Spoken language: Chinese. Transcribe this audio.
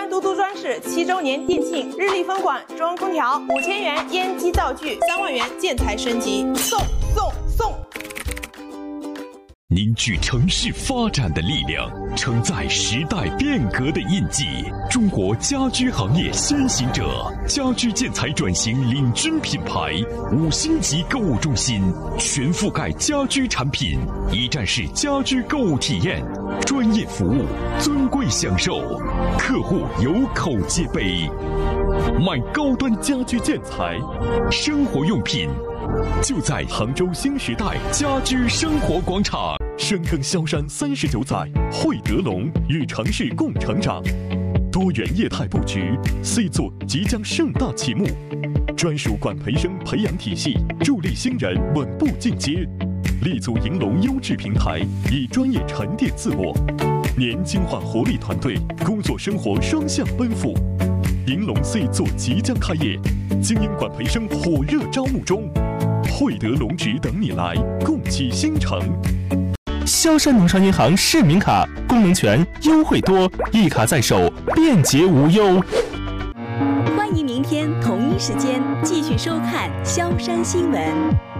山都督装饰7周年店庆，日立风管中央空调5000元烟机灶具，3万元建材升级，送！ 凝聚城市发展的力量，承载时代变革的印记。中国家居行业先行者，家居建材转型领军品牌，5星级购物中心，全覆盖家居产品，一站式家居购物体验，专业服务，尊贵享受，客户有口皆碑。买高端家居建材、生活用品，就在杭州新时代家居生活广场。深耕萧山39载，汇德龙与城市共成长。多元业态布局 ，C 座即将盛大启幕。专属管培生培养体系，助力新人稳步进阶。立足银龙优质平台，以专业沉淀自我。年轻化活力团队，工作生活双向奔赴。银龙 C 座即将开业，精英管培生火热招募中。汇德龙职等你来，共启新城。 萧山农商银行市民卡功能全，优惠多，一卡在手，便捷无忧。 欢迎明天同一时间继续收看萧山新闻。